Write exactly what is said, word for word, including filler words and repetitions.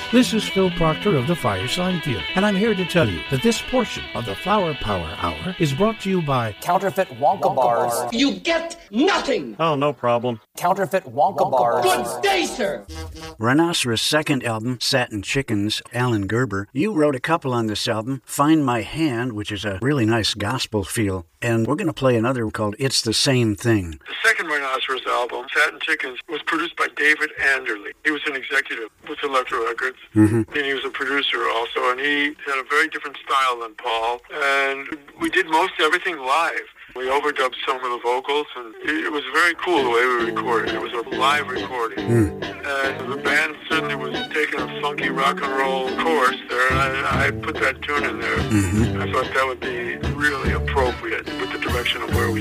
This is Phil Proctor of the Firesign Theater, and I'm here to tell you that this portion of the Flower Power Hour is brought to you by Counterfeit Wonka, Wonka bars. bars. You get nothing! Oh, no problem. Counterfeit Wonka, Wonka bars. Good day, sir! Rhinoceros' second album, Satin Chickens, Alan Gerber. You wrote a couple on this album, Find My Hand, which is a really nice gospel feel. And we're going to play another called It's the Same Thing. The second Rhinoceros album, Satin Chickens, was produced by David Anderle. He was an executive with Elektra Records, mm-hmm. and he was a producer also, and he had a very different style than Paul. And we did most everything live. We overdubbed some of the vocals, and it was very cool the way we recorded. It was a live recording. Mm. And the band certainly was taking a funky rock and roll course there, and I, I put that tune in there. Mm-hmm. I thought that would be really appropriate with the direction of where we